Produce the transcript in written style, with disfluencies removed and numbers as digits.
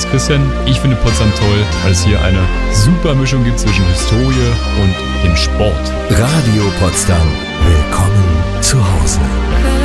als Christian. Ich finde Potsdam toll, weil es hier eine super Mischung gibt zwischen Historie und dem Sport. Radio Potsdam. Willkommen zu Hause.